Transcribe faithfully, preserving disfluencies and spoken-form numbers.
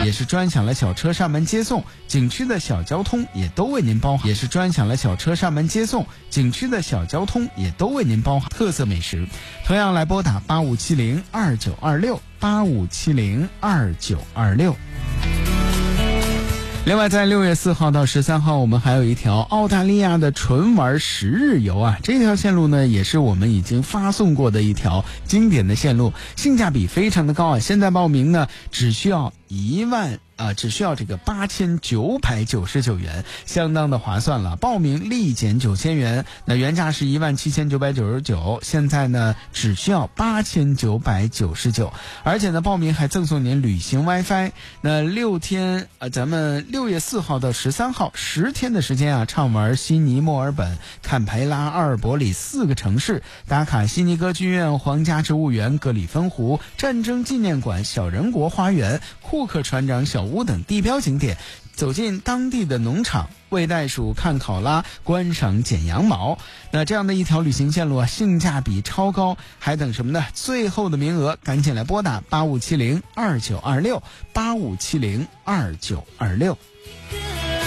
也是专享了小车上门接送，景区的小交通也都为您包含，也是专享了小车上门接送，景区的小交通也都为您包含特色美食。同样来拨打八五七零二九二六八五七零二九二六。另外，在六月四号到十三号，我们还有一条澳大利亚的纯玩十日游啊，这条线路呢也是我们已经发送过的一条经典的线路，性价比非常的高啊。现在报名呢，只需要一万。啊，只需要这个八千九百九十九元，相当的划算了。报名立减九千元，那原价是一万七千九百九十九，现在呢只需要八千九百九十九，而且呢报名还赠送您旅行 WiFi。那六天，呃，咱们六月四号到十三号十天的时间啊，畅玩悉尼、墨尔本、坎培拉、阿尔伯里四个城市，打卡悉尼歌剧院、皇家植物园、格里芬湖、战争纪念馆、小人国花园、库克船长小屋等地标景点，走进当地的农场，喂袋鼠、看考拉、观赏剪羊毛。那这样的一条旅行线路啊，性价比超高，还等什么呢？最后的名额赶紧来拨打八五七零二九二六八五七零二九二六。